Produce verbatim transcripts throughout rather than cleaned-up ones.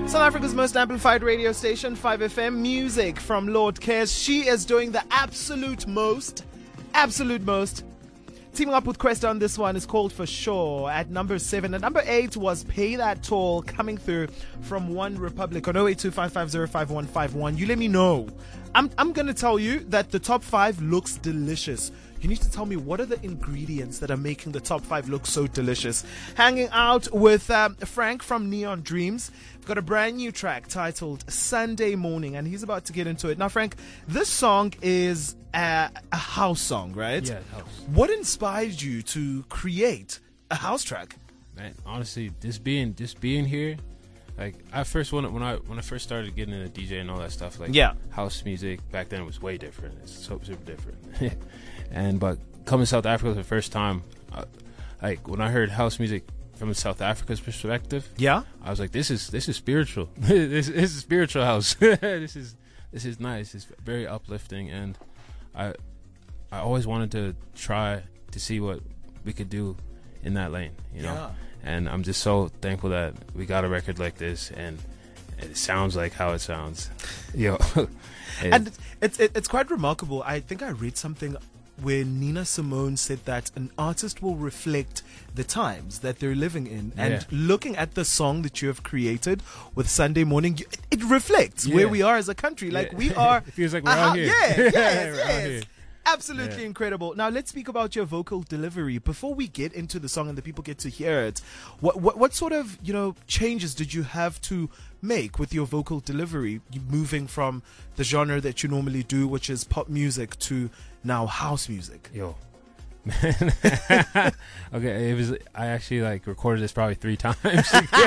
South Africa's most amplified radio station, five F M, music from Lord Cares. She is doing the absolute most, absolute most. Teaming up with Questa on this one is called For Sure at number seven. At number eight was Pay That Toll, coming through from One Republic on oh eight two five five zero five one five one. You let me know. I'm, I'm going to tell you that the top five looks delicious. You need to tell me what are the ingredients that are making the top five look so delicious. Hanging out with um, Frank from Neon Dreams. We've got a brand new track titled Sunday Morning, and he's about to get into it. Now, Frank, this song is a, a house song, right? Yeah, house. What inspired you to create a house track? Man, honestly, just being just being here, like I first when when I when I first started getting into D J and all that stuff, like yeah. house music back then was way different. It's so super different. And but coming to South Africa for the first time, uh, like when I heard house music from South Africa's perspective, yeah, I was like, this is this is spiritual. this, this is spiritual house. this is this is nice. It's very uplifting, and I I always wanted to try to see what we could do in that lane, you know. Yeah. And I'm just so thankful that we got a record like this, and it sounds like how it sounds. Yo, it, and it's it, it's quite remarkable. I think I read something where Nina Simone said that an artist will reflect the times that they're living in. And yeah. looking at the song that you have created with Sunday Morning, you, it, it reflects yeah. where we are as a country. Like yeah. we are. It feels like we're uh, out here. Yeah, yes, we're out yes. here. Absolutely yeah. incredible. Now let's speak about your vocal delivery before we get into the song and the people get to hear it. What what what sort of you know changes did you have to make with your vocal delivery, you moving from the genre that you normally do, which is pop music, to now house music? Yo, man. Okay, it was. I actually like recorded this probably three times.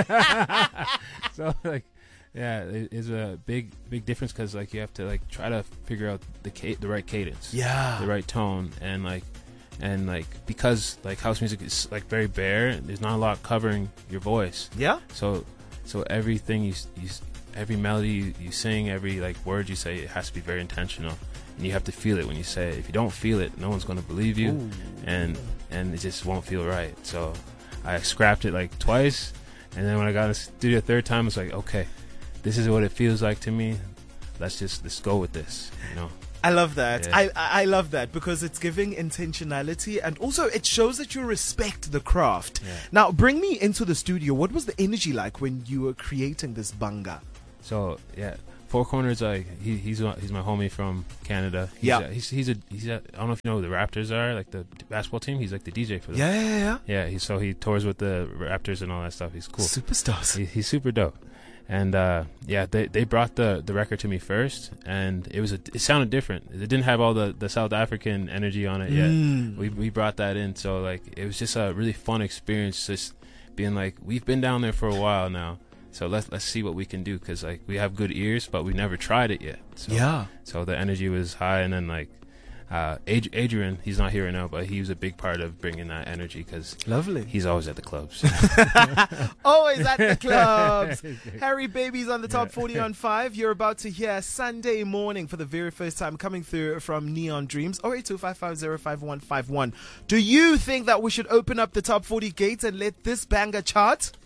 So like. Yeah, it is a big, big difference because like you have to like try to figure out the ca- the right cadence, yeah, the right tone, and like, and like because like house music is like very bare. There's not a lot covering your voice. Yeah. So, so everything you you every melody you, you sing, every like word you say, it has to be very intentional, and you have to feel it when you say it. If you don't feel it, no one's gonna believe you, Ooh. and and it just won't feel right. So, I scrapped it like twice, and then when I got in the studio a third time, it's like okay. This is what it feels like to me. Let's just let's go with this, you know. I love that. Yeah. I I love that because it's giving intentionality and also it shows that you respect the craft. Yeah. Now, bring me into the studio. What was the energy like when you were creating this banga? So yeah, Four Corners. Like he, he's he's my homie from Canada. He's yeah, a, he's he's a he's a, I don't know if you know who the Raptors are, like the basketball team. He's like the D J for them. Yeah, yeah, yeah. Yeah, he, so he tours with the Raptors and all that stuff. He's cool. Superstars. He, he's super dope. And uh, yeah, they they brought the, the record to me first, and it was a, it sounded different. It didn't have all the, the South African energy on it yet. Mm. We we brought that in, so like it was just a really fun experience. Just being like, we've been down there for a while now, so let's let's see what we can do because like we have good ears, but we never tried it yet. So, yeah. So the energy was high, and then like. Uh, Ad- Adrian, he's not here right now, but he was a big part of bringing that energy because lovely. He's always at the clubs. Always at the clubs. Harry Baby's on the top forty on five. You're about to hear Sunday Morning for the very first time coming through from Neon Dreams. oh eight two five five zero five one five one. Do you think that we should open up the top forty gates and let this banger chart?